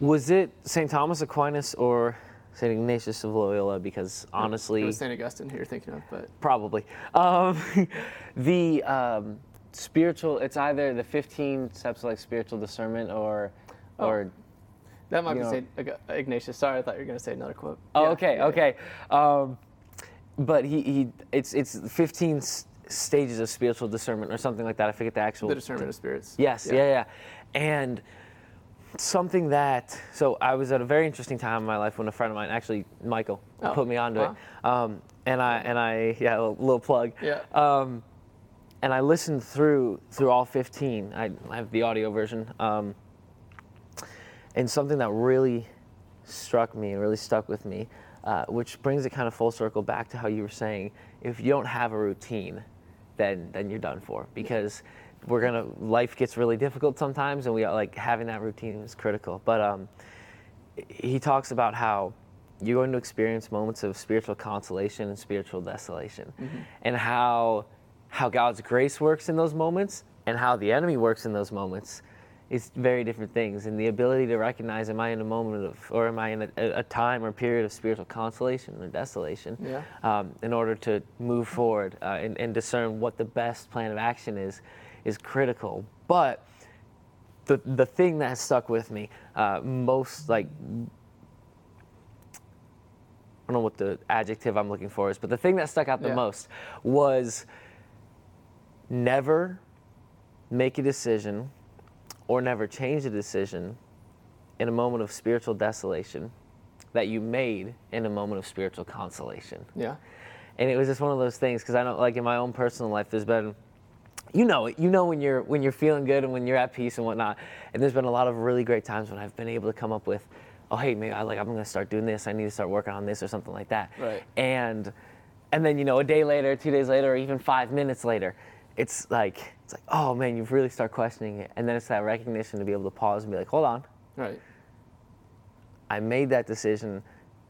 Was it St. Thomas Aquinas or St. Ignatius of Loyola? Because honestly, It was St. Augustine who you're thinking of, but probably. The spiritual, it's either the 15 steps of like spiritual discernment or that might you be know- St. Ignatius. Sorry, I thought you were going to say another quote. Oh, Yeah, okay, yeah, okay. But it's 15 stages of spiritual discernment or something like that. I forget the actual. The discernment of spirits. Yes, yeah. And something that, so I was at a very interesting time in my life when a friend of mine, actually Michael, put me onto it. And I, a little plug. Yeah. And I listened through all 15. I have the audio version. And something that really struck me and really stuck with me, which brings it kind of full circle back to how you were saying, if you don't have a routine, then you're done for, because life gets really difficult sometimes, and having that routine is critical. But he talks about how you're going to experience moments of spiritual consolation and spiritual desolation, and how God's grace works in those moments and how the enemy works in those moments is very different things. And the ability to recognize, am I in a moment of, or am I in a time or period of spiritual consolation or desolation, in order to move forward and discern what the best plan of action is critical. But the thing that has stuck with me most, like, I don't know what the adjective I'm looking for is, but the thing that stuck out the most was never make a decision or never change a decision in a moment of spiritual desolation that you made in a moment of spiritual consolation. Yeah. And it was just one of those things, because I know, like in my own personal life, there's been, you know when you're feeling good and when you're at peace and whatnot. And there's been a lot of really great times when I've been able to come up with, oh hey, maybe I'm going to start doing this. I need to start working on this or something like that. Right. And then a day later, 2 days later, or even 5 minutes later, it's like, oh man, you really start questioning it. And then it's that recognition to be able to pause and be like, hold on. Right. I made that decision,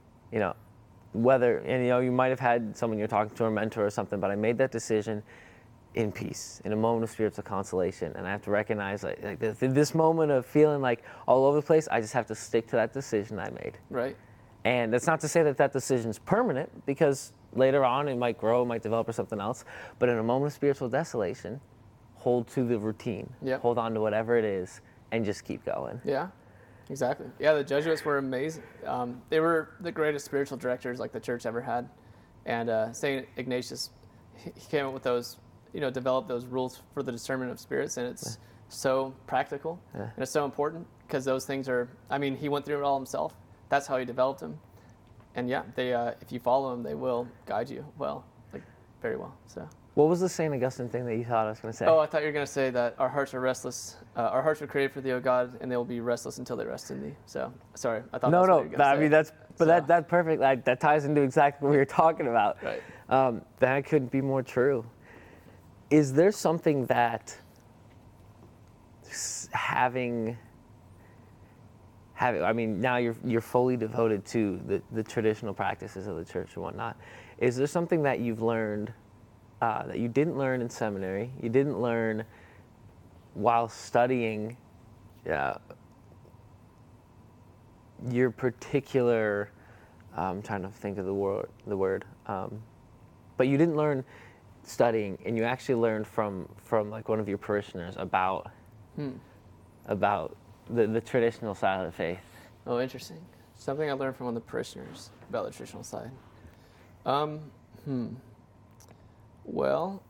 whether, and you might have had someone you're talking to, or a mentor or something, but I made that decision in peace, in a moment of spiritual consolation. And I have to recognize, like this moment of feeling like all over the place, I just have to stick to that decision I made. Right. And that's not to say that decision's permanent, because later on it might grow, it might develop or something else. But in a moment of spiritual desolation, hold to the routine, hold on to whatever it is, and just keep going. Yeah, exactly. Yeah, the Jesuits were amazing. They were the greatest spiritual directors like the church ever had. And St. Ignatius, he came up with those, developed those rules for the discernment of spirits, and it's so practical, and it's so important, because those things are, he went through it all himself. That's how he developed them. And they, if you follow them, they will guide you very well. So. What was the St. Augustine thing that you thought I was going to say? Oh, I thought you were going to say that our hearts are restless. Our hearts were created for thee, O God, and they will be restless until they rest in thee. So, sorry, I thought that's what you were going to say. That's perfect. That ties into exactly what we were talking about. Right. That couldn't be more true. Is there something that having, now you're fully devoted to the traditional practices of the church and whatnot. Is there something that you've learned that you didn't learn in seminary, you didn't learn while studying your particular, I'm trying to think of the word, but you didn't learn studying, and you actually learned from like one of your parishioners about the traditional side of the faith? Oh, interesting. Something I learned from one of the parishioners about the traditional side. Well,